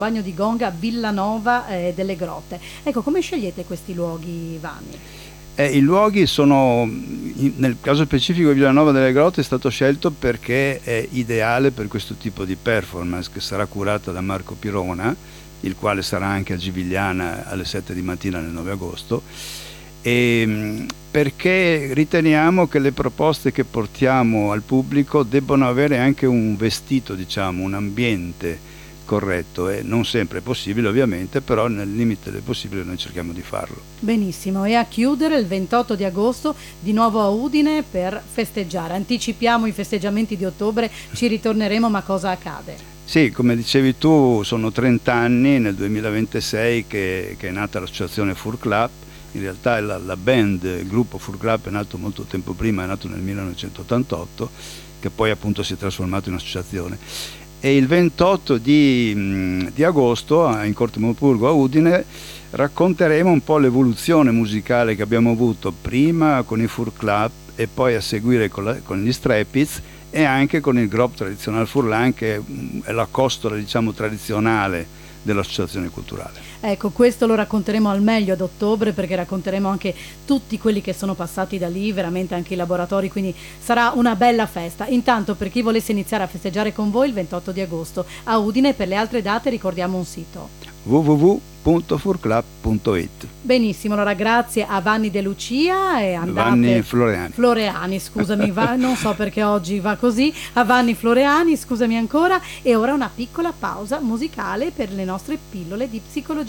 Bagno di Gong a Villanova delle Grotte. Ecco, come scegliete questi luoghi, Vanni? I luoghi sono, nel caso specifico di Villanova delle Grotte, è stato scelto perché è ideale per questo tipo di performance, che sarà curata da Marco Pirona, il quale sarà anche a Givigliana alle 7 di mattina nel 9 agosto, e perché riteniamo che le proposte che portiamo al pubblico debbono avere anche un vestito, diciamo, un ambiente corretto, e non sempre è possibile ovviamente, però nel limite del possibile noi cerchiamo di farlo. Benissimo, e a chiudere il 28 di agosto di nuovo a Udine per festeggiare. Anticipiamo i festeggiamenti di ottobre, ci ritorneremo, ma cosa accade? Sì, come dicevi tu, sono 30 anni nel 2026 che è nata l'associazione Fur Club. In realtà la band, il gruppo Fur Club è nato molto tempo prima, è nato nel 1988, che poi appunto si è trasformato in associazione. E il 28 di agosto in Corte Monopurgo a Udine racconteremo un po' l'evoluzione musicale che abbiamo avuto prima con i Fur Club e poi a seguire con gli Strapiz e anche con il Grob Traditional Furlan, che è la costola, diciamo, tradizionale dell'associazione culturale. Ecco, questo lo racconteremo al meglio ad ottobre, perché racconteremo anche tutti quelli che sono passati da lì, veramente anche i laboratori, quindi sarà una bella festa. Intanto, per chi volesse iniziare a festeggiare con voi il 28 di agosto a Udine, per le altre date ricordiamo un sito: www.furclub.it. Benissimo, allora grazie a Vanni De Lucia e andate... Vanni Floreani. Floreani, scusami, non so perché oggi va così, a Vanni Floreani, scusami ancora, e ora una piccola pausa musicale per le nostre pillole di psicologia.